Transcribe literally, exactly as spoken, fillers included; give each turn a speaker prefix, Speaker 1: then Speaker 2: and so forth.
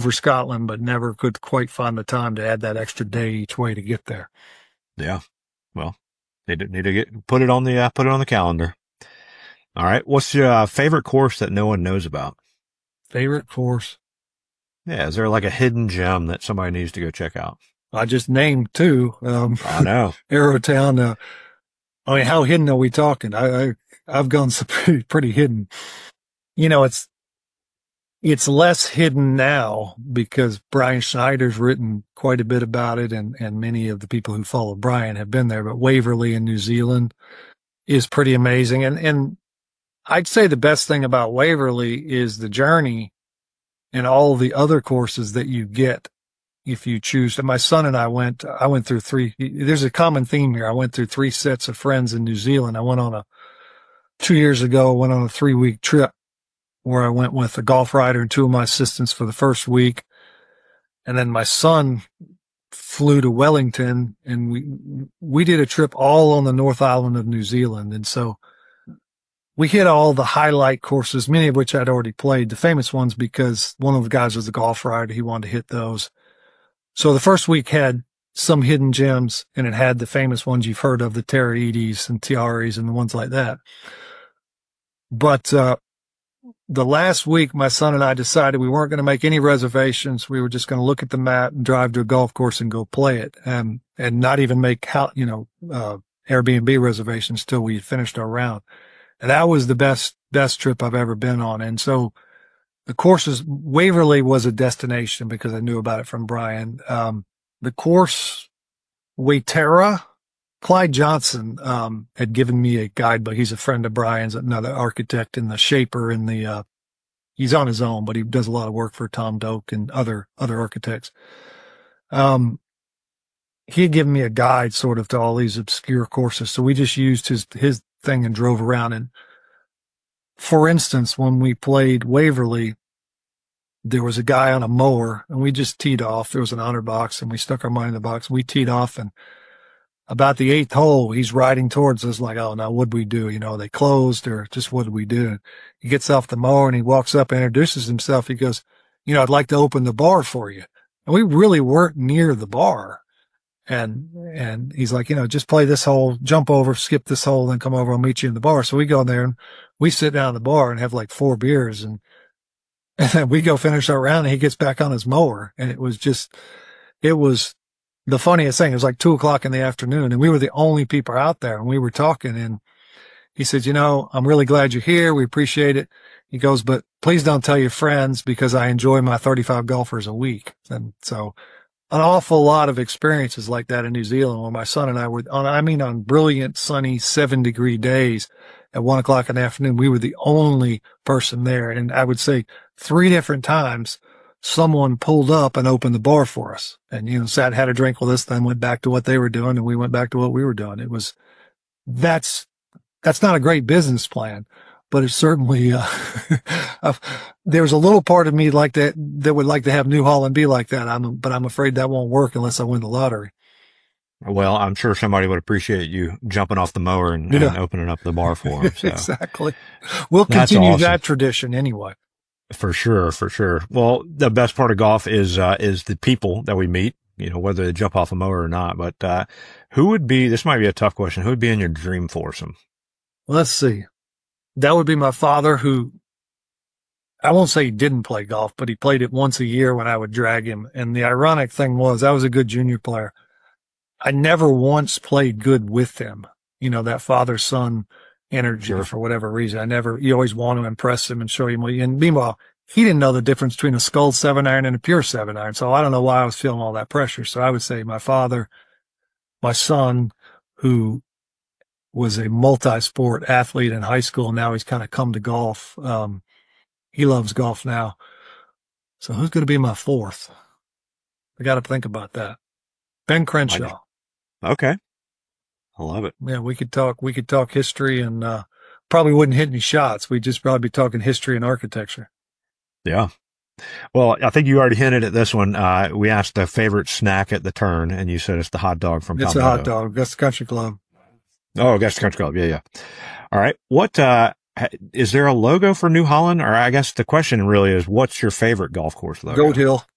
Speaker 1: over Scotland, but never could quite find the time to add that extra day each way to get there.
Speaker 2: Yeah. Well, need to, need to get, put it on the, uh, put it on the calendar. All right. What's your uh, favorite course that no one knows about?
Speaker 1: Favorite course?
Speaker 2: Yeah. Is there like a hidden gem that somebody needs to go check out?
Speaker 1: I just named two. Um,
Speaker 2: I know.
Speaker 1: Arrowtown. Uh, I mean, how hidden are we talking? I, I I've gone some pretty, pretty hidden. You know, it's, it's less hidden now because Brian Schneider's written quite a bit about it, and, and many of the people who follow Brian have been there. But Waverley in New Zealand is pretty amazing. And, and I'd say the best thing about Waverley is the journey and all the other courses that you get if you choose to. My son and I went, I went through three, there's a common theme here. I went through three sets of friends in New Zealand. I went on a, two years ago, I went on a three week trip where I went with a golf rider and two of my assistants for the first week. And then my son flew to Wellington, and we, we did a trip all on the North Island of New Zealand. And so we hit all the highlight courses, many of which I'd already played, the famous ones, because one of the guys was a golf rider. He wanted to hit those. So the first week had some hidden gems, and it had the famous ones you've heard of, the Taraidis and Tiaris and the ones like that. But, uh, the last week, my son and I decided we weren't going to make any reservations. We were just going to look at the map and drive to a golf course and go play it, and, and not even make, how, you know, uh, Airbnb reservations till we had finished our round. And that was the best, best trip I've ever been on. And so the courses, Waverley was a destination because I knew about it from Brian. Um, the course, Waitara, Clyde Johnson, um, had given me a guidebook. He's a friend of Brian's, another architect in the Shaper in the, uh, he's on his own, but he does a lot of work for Tom Doak and other, other architects. Um, he had given me a guide sort of to all these obscure courses. So we just used his, his thing and drove around. And for instance, when we played Waverley, there was a guy on a mower and we just teed off. There was an honor box and we stuck our money in the box. We teed off, and about the eighth hole, he's riding towards us like, oh, now what'd we do? You know, they closed, or just what did we do? He gets off the mower and he walks up and introduces himself. He goes, you know, I'd like to open the bar for you. And we really weren't near the bar. And, and he's like, you know, just play this hole, jump over, skip this hole, then come over. I'll meet you in the bar. So we go in there and we sit down at the bar and have like four beers, and, and then we go finish our round and he gets back on his mower. And it was just, it was the funniest thing. It was like two o'clock in the afternoon and we were the only people out there, and we were talking, and he said, you know, I'm really glad you're here. We appreciate it. He goes, but please don't tell your friends because I enjoy my thirty-five golfers a week. And so an awful lot of experiences like that in New Zealand where my son and I were on, I mean, on brilliant, sunny, seven degree days at one o'clock in the afternoon, we were the only person there. And I would say three different times someone pulled up and opened the bar for us, and, you know, sat, had a drink with us, then went back to what they were doing, and we went back to what we were doing. It was, that's, that's not a great business plan, but it's certainly, uh, there's a little part of me like that, that would like to have New Holland be like that. I'm, but I'm afraid that won't work unless I win the lottery.
Speaker 2: Well, I'm sure somebody would appreciate you jumping off the mower and,
Speaker 1: yeah.
Speaker 2: and opening up the bar for them. So.
Speaker 1: Exactly. We'll
Speaker 2: That's
Speaker 1: continue
Speaker 2: awesome.
Speaker 1: that tradition anyway.
Speaker 2: For sure, for sure. Well, the best part of golf is, uh, is the people that we meet, you know, whether they jump off a mower or not. But, uh, who would be, this might be a tough question, who would be in your dream foursome?
Speaker 1: Let's see. That would be my father, who, I won't say he didn't play golf, but he played it once a year when I would drag him. And the ironic thing was, I was a good junior player. I never once played good with him. You know, that father-son energy sure. for whatever reason. I never, you always want to impress him and show him what you, and meanwhile, he didn't know the difference between a skull seven iron and a pure seven iron. So I don't know why I was feeling all that pressure. So I would say my father, my son, who was a multi-sport athlete in high school. Now he's kind of come to golf. Um, he loves golf now. So who's going to be my fourth? I got to think about that. Ben Crenshaw.
Speaker 2: Okay. I love it.
Speaker 1: Yeah, we could talk, we could talk history, and, uh, probably wouldn't hit any shots. We'd just probably be talking history and architecture.
Speaker 2: Yeah. Well, I think you already hinted at this one. Uh, we asked the favorite snack at the turn, and you said it's the hot dog from
Speaker 1: It's
Speaker 2: Palmetto.
Speaker 1: a hot dog. That's the Country Club.
Speaker 2: Oh, Augusta Country Club. Yeah, yeah. All right. What, uh, is there a logo for New Holland? Or I guess the question really is, what's your favorite golf course logo?
Speaker 1: Goat Hill.